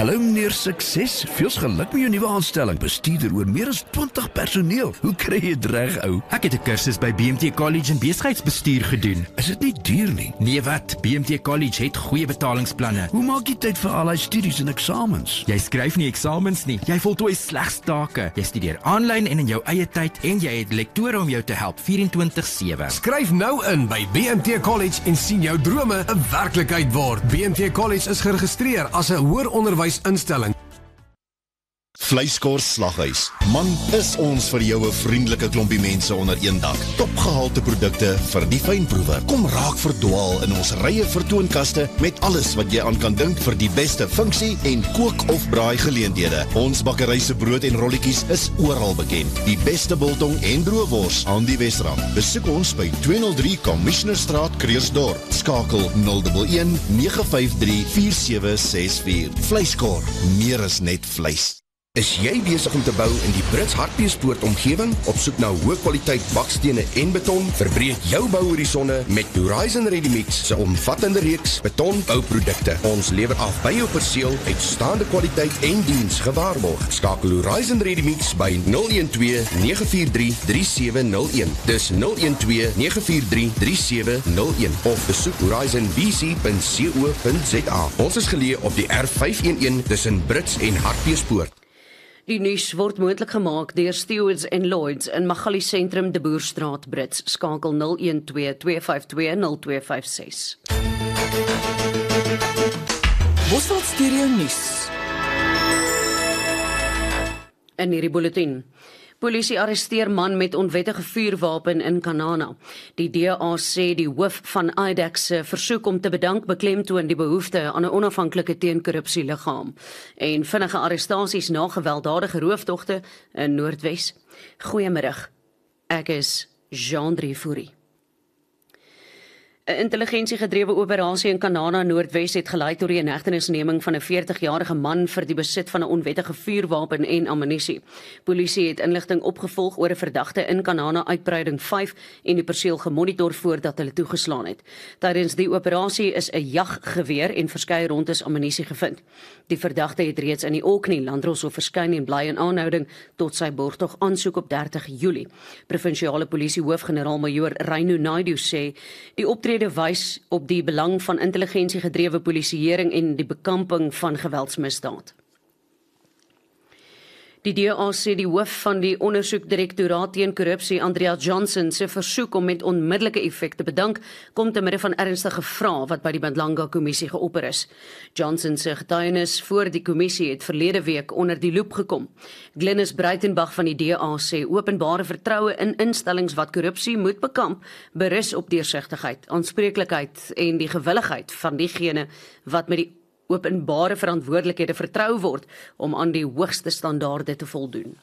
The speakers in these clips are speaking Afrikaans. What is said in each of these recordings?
Hallo meneer Sukses, veels geluk met jou nuwe aanstelling. Bestuurder oor meer as 20 personeel. Hoe kry jy dit reg, ou? Ek het 'n kursus by BMT College in besigheidsbestuur gedoen. Is dit nie duur nie? Nee wat, BMT College het goeie betalingsplanne. Hoe maak jy tyd vir al die studies en eksamens? Jy skryf nie eksamens nie. Jy voltooi slegs take. Jy studeer aanlyn en in jou eie tyd en jy het lektore om jou te help 24/7. Skryf nou in by BMT College en sien jou drome 'n werklikheid word. BMT College is geregistreer as 'n hoër onderwysinstelling. Vleiskors Slaghuis. Man, is ons vir jou 'n vriendelike klompie mense onder een dak. Topgehalte produkte vir die fynproewer. Kom raak verdwaal in ons rye vertoonkaste met alles wat jy aan kan dink vir die beste funksie en kook of braai geleenthede. Ons bakkery se brood en rolletjies is oral bekend. Die beste biltong en droëwors aan die Wesrand. Besoek ons by 203 Commissionerstraat, Kreersdorp. Skakel 011 953 4764. Vleiskor, meer as net vleis. Is jy besig om te bou in die Brits Hartbeespoort omgewing? Op soek na hoë kwaliteit bakstene en beton? Verbreek jou bouhorisonne met Horizon Ready-Mix se omvattende reeks betonbouprodukte. Ons lewer af by jou perseel uitstaande kwaliteit en diens gewaarborg. Skakel Horizon Ready-Mix by 012 943 3701. Dis 012 943 3701 of besoek horizonbc.co.za. Ons is geleë op die R511 tussen Brits en Hartbeespoort. Die nuus word moontlik gemaak deur Stewards & Lloyds in Magaliesentrum Sentrum, De Boerstraat, Brits. Skakel 012 252 0256. Bosveld Studio Nuus. In hierdie bulletin. Polisie arresteer man met onwettige vuurwapen in Kanana. Die DA sê die hoof van IDEX se versoek om te bedank beklemtoon die behoefte aan 'n onafhanklike teenkorrupsieliggaam. En vinnige arrestasies na gewelddadige rooftogte in Noordwes. Goeiemiddag. Ek is Jean-Drie Fourie. 'n Intelligensiegedrewe operasie in Kanana Noordwes het gelei tot die inhegtenisneming van 'n 40-jarige man vir die besit van 'n onwettige vuurwapen en ammunisie. Polisie het inligting opgevolg oor 'n verdagte in Kanana uitbreiding 5 en die perseel gemonitor voordat hulle toegeslaan het. Tydens die operasie is 'n jaggeweer en verskeie rondes ammunisie gevind. Die verdagte het reeds in die Orkney Landdroshof verskyn en bly in aanhouding tot sy borgtog aansoek op 30 Julie. Provinsiale polisie hoofgeneraal-majoor Reino Naidu sê die optrede wys op die belang van intelligensiegedrewe polisieering en die bekamping van geweldsmisdaad. Die DA sê die hoof van die ondersoekdirektoraat teen korrupsie, Andrea Johnson, se versoek om met onmiddellike effek te bedank, kom te midde van ernstige vrae wat by die Bandlanga-kommissie geopper is. Johnson se getuienis voor die kommissie het verlede week onder die loep gekom. Glenys Breitenbach van die DA sê openbare vertroue in instellings wat korrupsie moet bekamp, berus op deursigtigheid, aanspreeklikheid en die gewilligheid van diegene wat met die openbare verantwoordelikhede vertrou word om aan die hoogste standaarde te voldoen.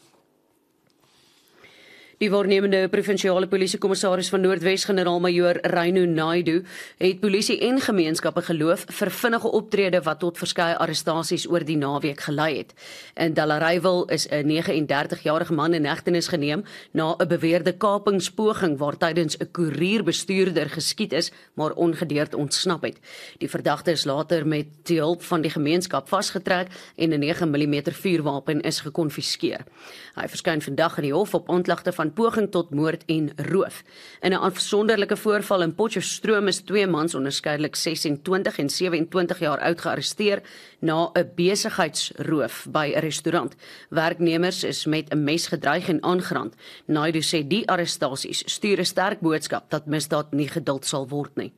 Die waarnemende provinsiale polisiekommissaris van Noordwes, generaal-majoor Reino Naidu, het polisie en gemeenskappe geloof vir vinnige optrede wat tot verskeie arrestasies oor die naweek gelei het. In Dallarywil is 'n 39-jarige man in hegtenis geneem na 'n beweerde kapingspoging waar tydens 'n koerierbestuurder geskiet is, maar ongedeerd ontsnap het. Die verdagte is later met die hulp van die gemeenskap vasgetrek en 'n 9mm vuurwapen is gekonfiskeer. Hy verskyn vandag in die hof op aanklagte van poging tot moord en roof. In 'n afsonderlike voorval in Potchefstroom is 2 mans onderskeidelik 26 en 27 jaar oud gearresteer na 'n besigheidsroof by 'n restaurant. Werknemers is met 'n mes gedreig en aangerand. Naidu sê die arrestasies stuur 'n sterk boodskap dat misdaad nie geduld sal word nie.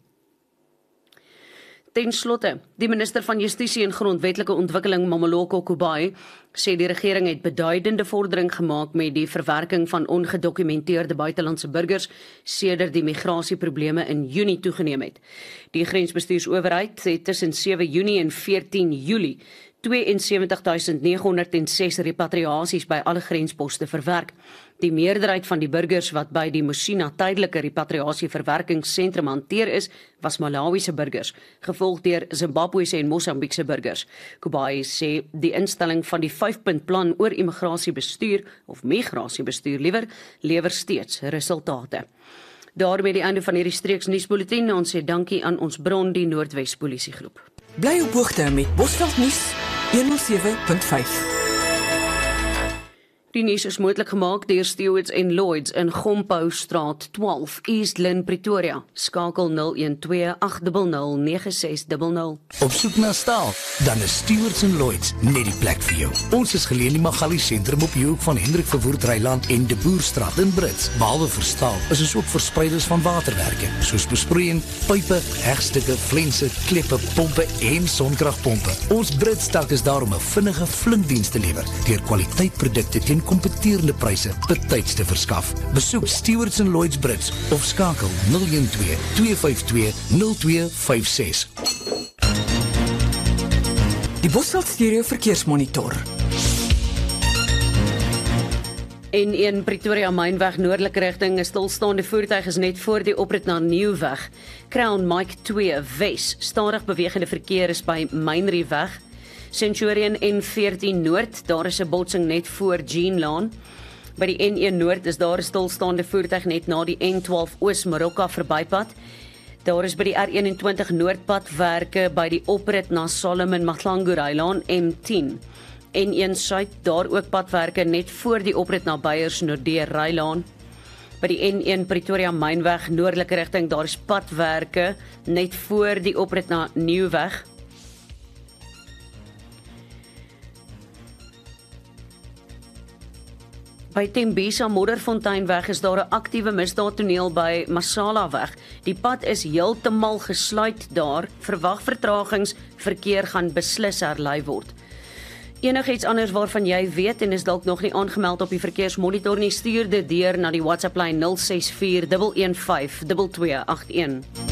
Ten slotte, die minister van Justisie en Grondwetlike Ontwikkeling, Mamoloko Kubayi, sê die regering het beduidende vordering gemaak met die verwerking van ongedokumenteerde buitelandse burgers sedert die migrasieprobleme in Junie toegeneem het. Die grensbestuursowerheid het tussen 7 Junie en 14 Julie 72.906 repatriasies by alle grensposte verwerk. Die meerderheid van die burgers wat by die Musina tydelike repatriasieverwerkingssentrum hanteer is, was Malawiese burgers, gevolg deur Zimbabwese en Mosambiekse burgers. Kubayi sê die instelling van die 5-punt plan oor immigrasiebestuur, of migrasiebestuur liewer, lewer steeds resultate. Daarmee die einde van hierdie streeks nuusbulletin. Ons sê dankie aan ons bron, die Noordwes Polisiegroep. Bly op hoogte met Bosveld nuus 107.5. Die nuus is moontlik gemaak deur Stewards en Lloyds in Gompo Straat 12, East Lynn, Pretoria. Skakel 012-800-9600. Op soek na staal? Dan is Stewards en Lloyds net die plek vir jou. Ons is geleë in die Magali sentrum op die hoek van Hendrik Verwoerd Dreiland en De Boerstraat in Brits. Behalwe vir staal, is ons ook verspreiders van waterwerke, soos besproeiing, pype, hegstukke, flense, kleppe, pompe en sonkragpompe. Ons Brits tak is daar om 'n vinnige flinkdiens te lewer, deur kwaliteitprodukte teen kompeterende pryse betyds te verskaf. Besoek Stewards en Lloyds Brits of skakel 012-252-0256. Die Bosveld Stereo Verkeersmonitor. N1 Pretoria Mynweg noordelike rigting, 'n stilstaande voertuig is net voor die oprit na Nieuwweg. Crown Mike 2 Wes, stadig bewegende verkeer is by Mynrieweg. Centurion N14 Noord, daar is 'n botsing net voor Jeanlaan. By die N1 Noord is daar 'n stilstaande voertuig net na die N12 Oos Marokka verbypad. Daar is by die R21 Noordpad werke by die oprit na Solomon Mahlangu-Rylaan M10. N1 Suid, daar ook padwerke net voor die oprit na Beyers Noordeur-Rylaan. By die N1 Pretoria Mynweg noordelike rigting, daar is padwerke net voor die oprit na Nieuwweg. By Tembisa Modderfonteinweg is daar 'n aktiewe misdaadtoneel by Masalaweg. Die pad is heeltemal gesluit daar. Verwag vertragings, verkeer gaan beslis herlei word. Enigiets anders waarvan jy weet en is dalk nog nie aangemeld op die verkeersmonitor nie, stuur dit deur na die WhatsApp lyn 064 115 2281.